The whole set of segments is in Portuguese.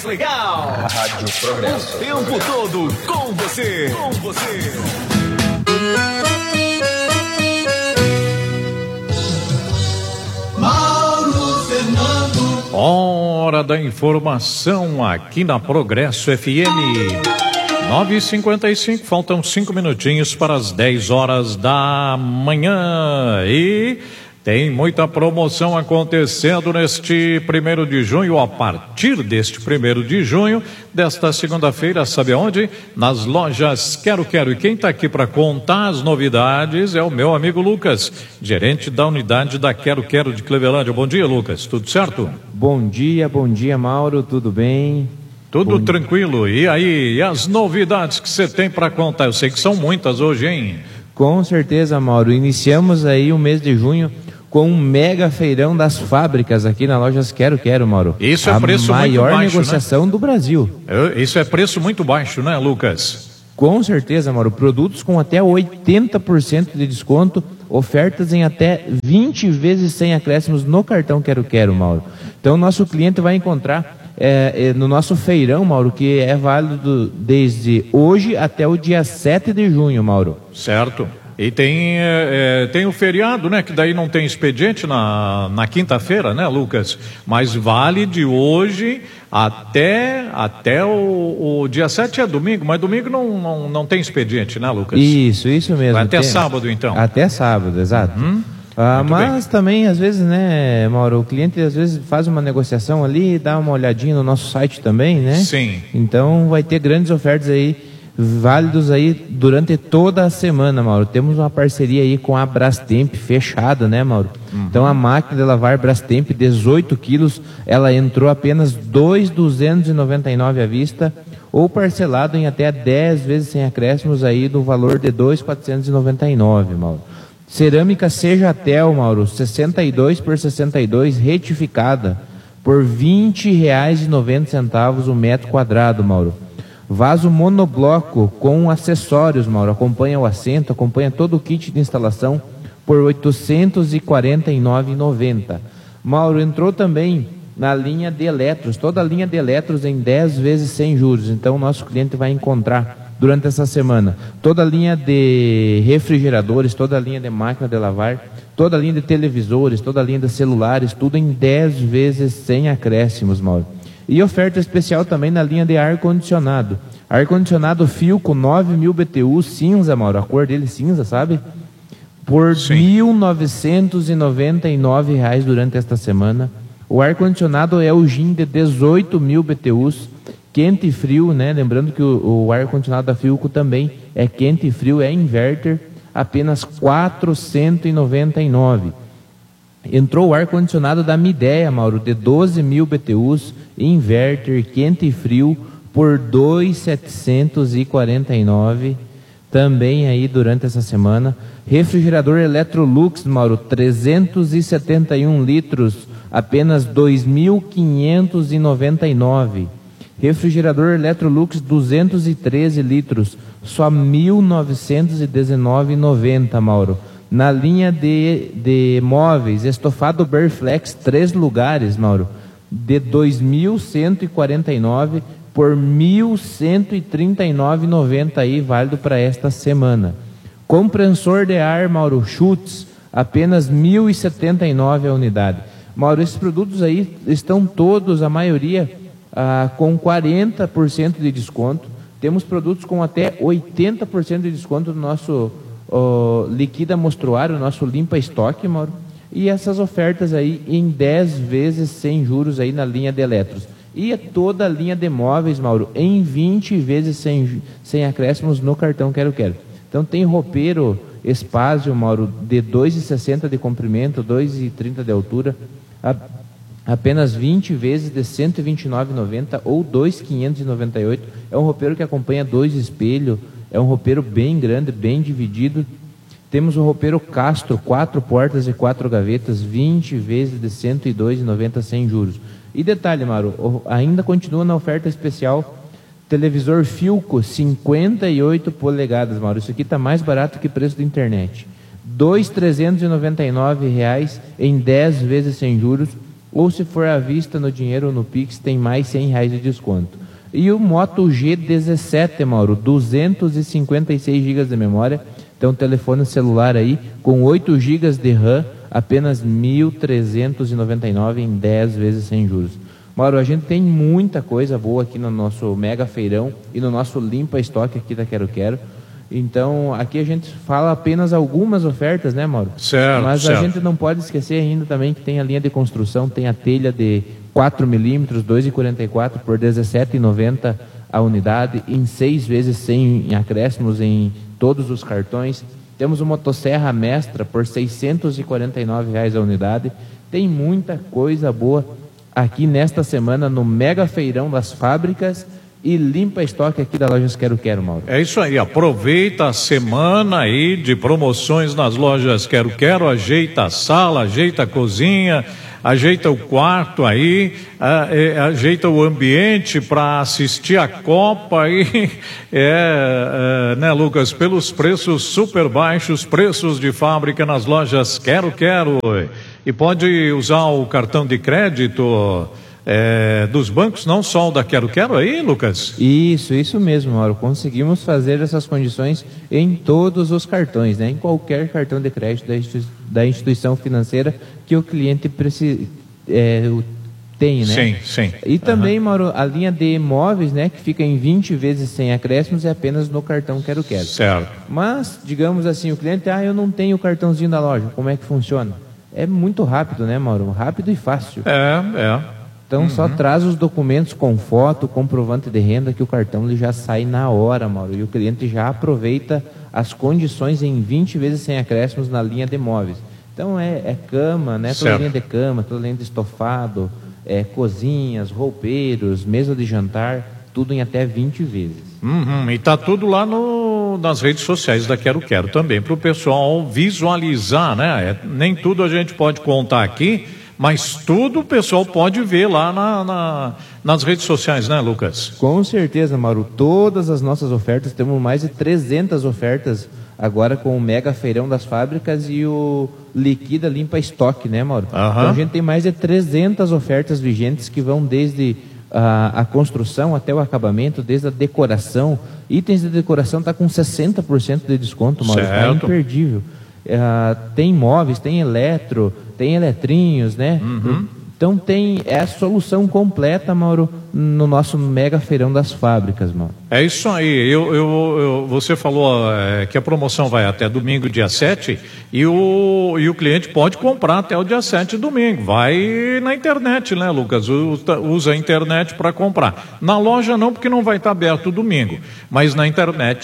Legal. Rádio Progresso. O tempo todo com você. Mauro Fernando. Hora da informação aqui na Progresso FM. 9h55, faltam 5 minutinhos para as 10 horas da manhã. E tem muita promoção acontecendo neste 1º de junho, a partir deste 1º de junho, desta segunda-feira, sabe aonde? Nas lojas Quero Quero. E quem está aqui para contar as novidades é o meu amigo Lucas, gerente da unidade da Quero Quero de Clevelândia. Bom dia, Lucas, tudo certo? Bom dia, Mauro, tudo bem? Tudo tranquilo. E aí, e as novidades que você tem para contar? Eu sei que são muitas hoje, hein? Com certeza, Mauro. Iniciamos aí o mês de junho com um mega feirão das fábricas aqui na lojas Quero Quero, Mauro. Isso é preço muito baixo, a maior negociação, né, do Brasil. Isso é preço muito baixo, né, Lucas? Com certeza, Mauro. Produtos com até 80% de desconto, ofertas em até 20 vezes sem acréscimos no cartão Quero Quero, Mauro. Então, nosso cliente vai encontrar no nosso feirão, Mauro, que é válido desde hoje até o dia 7 de junho, Mauro. Certo. E tem o feriado, né? Que daí não tem expediente na quinta-feira, né, Lucas? Mas vale de hoje até o dia 7 é domingo, mas domingo não tem expediente, né, Lucas? Isso mesmo. Vai até sábado, então. Até sábado, exato. Mas bem, também, às vezes, né, Mauro, o cliente às vezes faz uma negociação ali, dá uma olhadinha no nosso site também, né? Sim. Então vai ter grandes ofertas aí, válidos aí durante toda a semana, Mauro. Temos uma parceria aí com a Brastemp fechada, né, Mauro? Então a máquina de lavar Brastemp 18 quilos, ela entrou apenas 2.299 à vista, ou parcelado em até 10 vezes sem acréscimos aí do valor de 2.499, Mauro. Cerâmica Sejatel, Mauro, 62 por 62, retificada, por R$ 20,90 o metro quadrado, Mauro. Vaso monobloco com acessórios, Mauro, acompanha o assento, acompanha todo o kit de instalação, por R$ 849,90. Mauro, entrou também na linha de eletros, toda a linha de eletros em 10 vezes sem juros. Então o nosso cliente vai encontrar durante essa semana toda a linha de refrigeradores, toda a linha de máquina de lavar, toda a linha de televisores, toda a linha de celulares, tudo em 10 vezes sem acréscimos, Mauro. E oferta especial também na linha de ar-condicionado. Ar-condicionado Philco 9.000 BTU cinza, Mauro, a cor dele cinza, sabe? Por R$ 1.999 durante esta semana. O ar-condicionado é o GIM de 18.000 BTUs, quente e frio, né? Lembrando que o ar-condicionado da Philco também é quente e frio, é inverter, apenas R$ 499. Entrou o ar-condicionado da Midea, Mauro, de 12.000 BTUs, inverter, quente e frio, por R$ 2.749, também aí durante essa semana. Refrigerador Electrolux, Mauro, 371 litros, apenas R$ 2.599. Refrigerador Electrolux 213 litros, só R$ 1.919,90, Mauro. Na linha de móveis, estofado Berflex 3 lugares, Mauro, de R$ 2.149 por R$ 1.139,90 aí, válido para esta semana. Compressor de ar, Mauro, Schutz, apenas R$ 1.079 a unidade. Mauro, esses produtos aí estão todos, a maioria, com 40% de desconto. Temos produtos com até 80% de desconto no nosso liquida mostruário, nosso limpa estoque, Mauro. E essas ofertas aí em 10 vezes sem juros aí na linha de eletros. E toda a linha de móveis, Mauro, em 20 vezes sem acréscimos no cartão Quero Quero. Então tem roupeiro Espásio, Mauro, de 2,60 de comprimento, 2,30 de altura, apenas 20 vezes de R$ 129,90 ou 2.598. É um roupeiro que acompanha 2 espelhos, é um roupeiro bem grande, bem dividido. Temos o roupeiro Castro, 4 portas e 4 gavetas, 20 vezes de R$ 102,90 sem juros. E detalhe, Mauro, ainda continua na oferta especial televisor Philco 58 polegadas, Mauro. Isso aqui está mais barato que preço da internet. R$ 2.399 em 10 vezes sem juros. ou se for à vista no dinheiro ou no Pix, tem mais R$100 de desconto. E o Moto G17, Mauro, 256 GB de memória, então telefone celular aí, com 8 GB de RAM, apenas R$ 1.399 em 10 vezes sem juros. Mauro, a gente tem muita coisa boa aqui no nosso Mega Feirão e no nosso Limpa Estoque aqui da Quero Quero. Então, aqui a gente fala apenas algumas ofertas, né, Mauro? Certo, Mas certo. a gente não pode esquecer ainda também que tem a linha de construção, tem a telha de 4 milímetros, 2,44 por R$ 17,90 a unidade, em 6 vezes sem acréscimos em todos os cartões. Temos uma motosserra Mestra por R$ 649 a unidade. Tem muita coisa boa aqui nesta semana no Mega Feirão das Fábricas e Limpa Estoque aqui da Lojas Quero Quero, Mauro. É isso aí, aproveita a semana aí de promoções nas Lojas Quero Quero, ajeita a sala, ajeita a cozinha, ajeita o quarto aí, ajeita o ambiente para assistir a Copa aí, né, Lucas, pelos preços super baixos, preços de fábrica nas Lojas Quero Quero. E pode usar o cartão de crédito dos bancos, não só o da Quero Quero aí, Lucas? Isso mesmo, Mauro. Conseguimos fazer essas condições em todos os cartões, né? Em qualquer cartão de crédito da instituição financeira que o cliente tem, né? Sim. E também, Mauro, a linha de imóveis, né? Que fica em 20 vezes sem acréscimos, é apenas no cartão Quero Quero. Certo. Mas, digamos assim, o cliente, eu não tenho o cartãozinho da loja, como é que funciona? É muito rápido, né, Mauro? Rápido e fácil. Então só traz os documentos com foto, comprovante de renda, que o cartão ele já sai na hora, Mauro. E o cliente já aproveita as condições em 20 vezes sem acréscimos na linha de móveis. Então é cama, né? Toda linha de cama, toda linha de estofado, cozinhas, roupeiros, mesa de jantar, tudo em até 20 vezes. E tá tudo lá nas redes sociais da Quero Quero também, para o pessoal visualizar, né? Nem tudo a gente pode contar aqui, mas tudo o pessoal pode ver lá nas redes sociais, né, Lucas? Com certeza, Mauro. Todas as nossas ofertas, temos mais de 300 ofertas agora com o Mega Feirão das Fábricas e o Liquida Limpa Estoque, né, Mauro? Então a gente tem mais de 300 ofertas vigentes que vão desde a construção até o acabamento, desde a decoração. Itens de decoração está com 60% de desconto, Mauro. Está imperdível. Tem móveis, tem eletro, tem eletrinhos, né? Então tem a solução completa, Mauro, no nosso Mega Feirão das Fábricas, Mauro. É isso aí. Você falou que a promoção vai até domingo, dia 7, e o cliente pode comprar até o dia 7, domingo. Vai na internet, né, Lucas? Usa a internet para comprar. Na loja não, porque não vai estar aberto domingo. Mas na internet,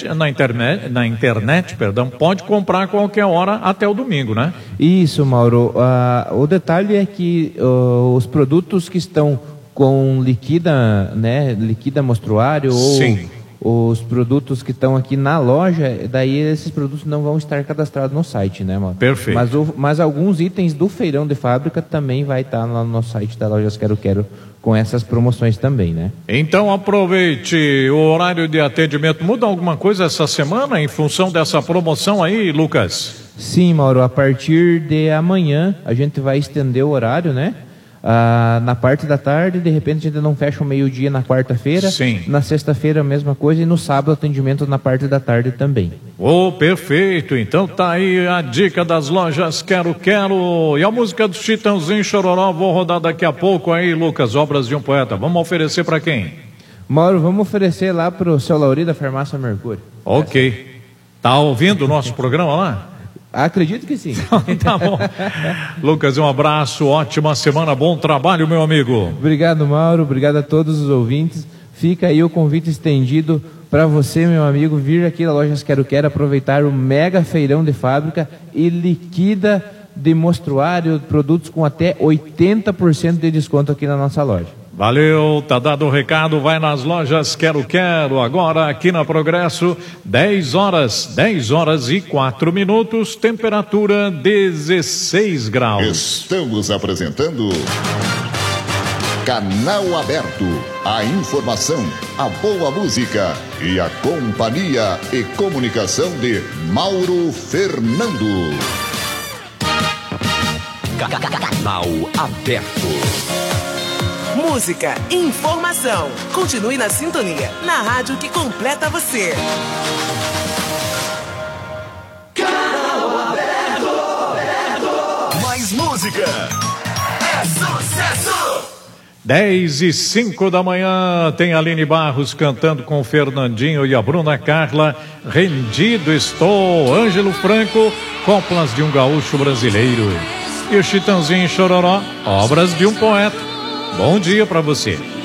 pode comprar a qualquer hora até o domingo, né? Isso, Mauro. O detalhe é que os produtos que estão com liquida mostruário ou os produtos que estão aqui na loja, daí esses produtos não vão estar cadastrados no site, né, Mauro? Perfeito. Mas alguns itens do feirão de fábrica também vai estar lá no nosso site da Lojas Quero Quero com essas promoções também, né? Então aproveite o horário de atendimento. Muda alguma coisa essa semana em função dessa promoção aí, Lucas? Sim, Mauro, a partir de amanhã a gente vai estender o horário, né? Na parte da tarde, de repente a gente não fecha o meio-dia na quarta-feira. Sim. Na sexta-feira a mesma coisa e no sábado atendimento na parte da tarde também. Perfeito. Então tá aí a dica das Lojas Quero Quero. E a música do Chitãozinho Chororó, vou rodar daqui a pouco aí, Lucas, Obras de um Poeta. Vamos oferecer para quem? Mauro, vamos oferecer lá pro seu Lauri da Farmácia Mercúrio. Ok. Tá ouvindo o nosso programa lá? Acredito que sim. Tá bom. Lucas, um abraço, ótima semana, bom trabalho, meu amigo. Obrigado, Mauro, obrigado a todos os ouvintes. Fica aí o convite estendido para você, meu amigo, vir aqui na Lojas Quero Quero, aproveitar o Mega Feirão de Fábrica e Liquida de Mostruário, produtos com até 80% de desconto aqui na nossa loja. Valeu, tá dado o recado, vai nas Lojas Quero Quero, agora aqui na Progresso, 10 horas e 4 minutos, temperatura 16 graus. Estamos apresentando Canal Aberto, a informação, a boa música e a companhia e comunicação de Mauro Fernando. Canal aberto. Música, informação. Continue na sintonia, na rádio que completa você. Canal aberto. Mais música. É sucesso. 10:05 da manhã, tem Aline Barros cantando com o Fernandinho e a Bruna Carla. Rendido estou, Ângelo Franco, coplas de um gaúcho brasileiro. E o Chitãozinho e Chororó, obras de um poeta. Bom dia pra você.